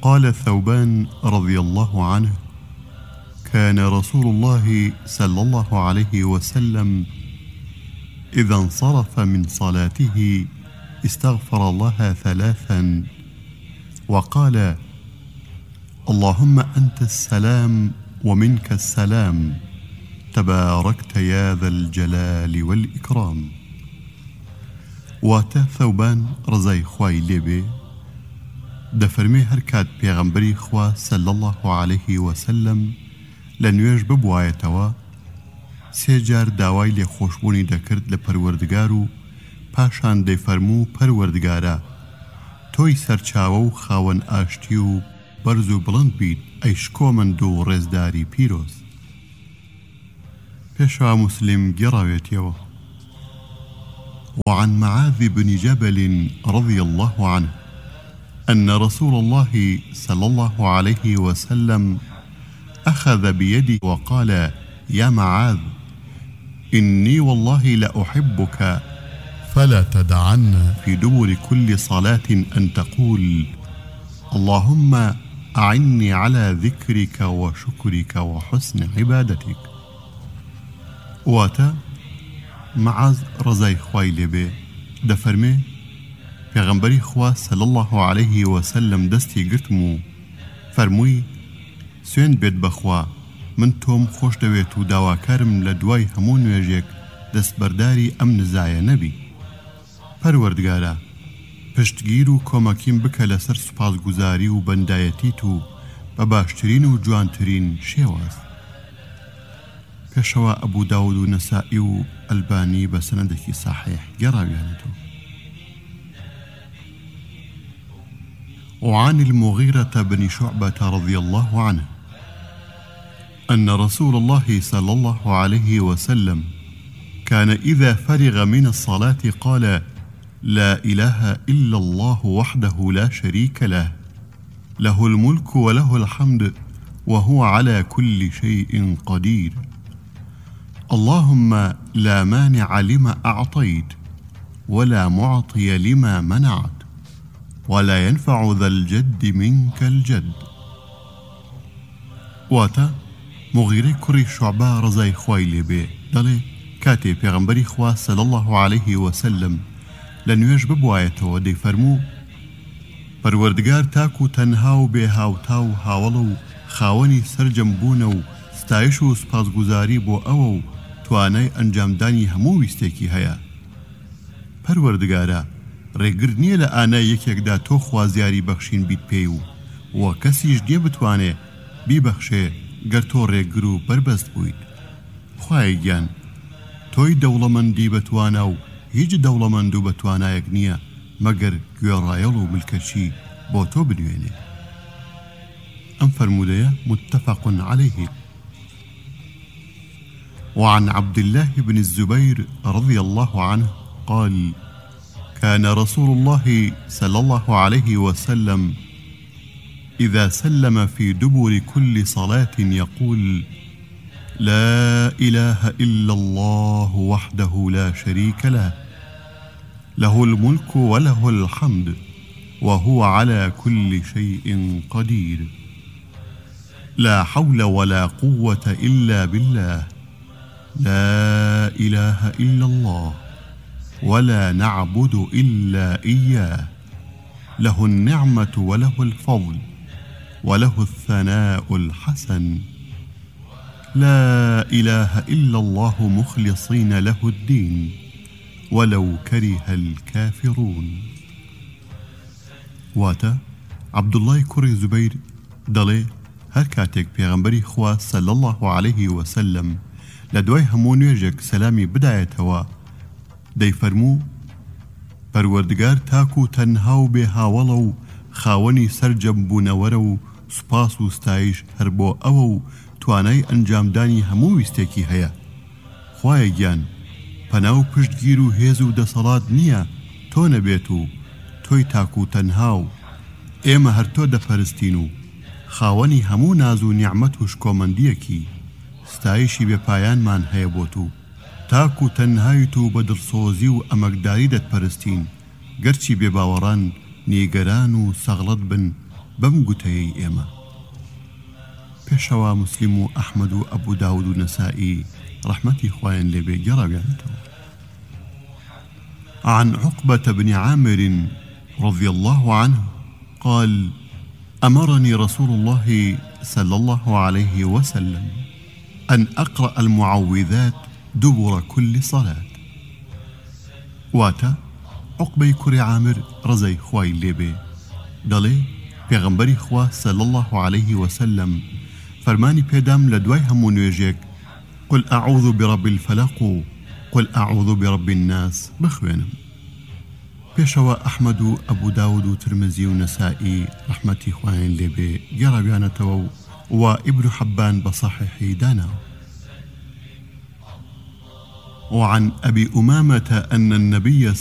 قال ثوبان رضي الله عنه: كان رسول الله صلى الله عليه وسلم إذا انصرف من صلاته استغفر الله 3 وقال: اللهم أنت السلام ومنك السلام تباركت يا ذا الجلال والإكرام. واتا ثوبان رضای خوای لێبێ دەفەرمێ هەر کات پێغەمبەری خوا صلی الله عليه وسلم لە نوێژ ببوایەتەوە 3 جار داوای لێخۆشبوونی دەکرد لە پەروەردگار و پاشان دەیفەرموو: پەروەردگارە، تۆی سەرچاوە و خاوەن ئاشتی و بەرز و بڵند بیت ئەی شکۆمەند و ڕێزداری پیرۆز. پێشەوا مسلم گێڕاوێتیەوە: وعن معاذ بن جبل رضي الله عنه أن رسول الله صلى الله عليه وسلم أخذ بيدي وقال: يا معاذ، إني والله لأحبك فلا تدعن في دبر كل صلاة أن تقول: اللهم أعني على ذكرك وشكرك وحسن عبادتك. واتا معاذ رضای خوای لێبێ دەفەرمێ پێغەمبەری خوا صلی الله عليه وسلم دەستی گرتم و فەرمووی: سوێن بێت بەخوا، من تۆم خۆش دەوێت و داواکارم لە دوای هەموو نوێژێک دەستبەرداری ئەم نزایە نەبی. پەروەردگارە، پشتگیر و کۆمەکیم بکە لەسەر سوپاسگوزاری و بەندایەتیت و بە باشترین و جوانترین شێواز. پێشەوە ئەبوو داود و نەسائی و ئەلبانی بە سەنەدێکی صحیح گێڕاویانەتەوە. وعن المغيرة بن شعبة رضي الله عنه أن رسول الله صلى الله عليه وسلم كان إذا فرغ من الصلاة قال: لا إله إلا الله وحده لا شريك له، له الملك وله الحمد وهو على كل شيء قدير، اللهم لا مانع لما أعطيت ولا معطي لما منعت ولا ينفع ذا الجد منك الجد. واتا مغیرەی کوڕی شوعبە ڕزای خوای لێبێ دەڵێ کاتێ پێغەمبەری خوا صلی الله عليه وسلم لە نوێژ ببوایەتەوە دەیفەرموو: پەروەردگار تاک و تەنها و بێ هاوتا و هاوڵە و خاوەنی سەرجەم بوونە و ستایش و سپاسگوزاری بۆ ئەوە و توانای ئەنجامدانی هەموو ویستێکی هەیە. پەروەردگارە، ڕێگر نییە لە ئانای یەکێکدا تۆ خوازیاری بەخشین بیت پێی و کەسیش نییە بتوانێ بیبەخشێ گەر تۆ ڕێگر و بربەست بوویت. خوای گیان، تۆی دەوڵەمەندی بەتوانا و هیچ دەوڵەمەند و بەتوانایەک نییە مەگەر گوێڕایەڵ و ملکەچی بۆ تۆ بنوێنێ. ئەم فەرمودەیە متفق عليه. وعن عبد الله بن الزبير رضي الله عنه قال: كان رسول الله صلى الله عليه وسلم إذا سلم في دبر كل صلاة يقول: لا إله إلا الله وحده لا شريك له، له الملك وله الحمد وهو على كل شيء قدير، لا حول ولا قوة إلا بالله، لا إله إلا الله ولا نعبد إلا إياه، له النعمة وله الفضل وله الثناء الحسن، لا إله إلا الله مخلصين له الدين ولو كره الكافرون. واتا عبد الله کوڕی زوبەیر دەڵێ هەر کاتێک پێغەمبەری خوا صلی الله عليه وسلم لە دوای هەموو نوێژێک سەلامی بدایەتەوە دەیفەرموو: پەروەردگار تاک و تەنها و بێ هاوڵە و خاوەنی سەرجەم بوونەوەرە و سوپاس و ستایش هەر بۆ ئەوە و توانای ئەنجامدانی هەموو ویستێکی هەیە. خوایە گیان، پەنا و پشتگیر و هێز و دەسەڵات نییە تۆ نەبێت و تۆی تاک و تەنها و ئێمە هەر تۆ دەپەرستین و خاوەنی هەموو ناز و نیعمەت و شکۆمەندیەکی ستایشی بێپایانمان هەیە بۆ تو، تاک و تەنهایت و بە دڵسۆزی و ئەمەکداری دەتپەرستین گەرچی بێباوەڕان نیگەران و سەغڵەت بن بەم گوتەیەی ئێمە. پێشەوە مسلم و ئەحمەد و ئەبوو داود و نەسائی ڕەحمەتی خوایان لێبێ گەڕاویانەتەوە. عن عقبة بن عامر رضي الله عنه قال: أمرني رسول الله صلى الله عليه وسلم أن أقرأ المعوذات دبر كل صلاة. واتا عقبەی کوڕی عامر ڕزای خوای لێبێ دەڵێ پێغەمبەری خوا صلى الله عليه وسلم فەرمانی پێدام لە دوای هەموو نوێژێک قل أعوذ برب الفلق و قل أعوذ برب الناس بخوێنم. پێشەوە ئەحمەد و ئەبوو داود و ترمزی و نەسائی ڕەحمەتی خوایان لێبێ گەڕاویانەتەوە و ئیبن حەبان بصحیحی داناوە. وعن أبي أمامة أن النبي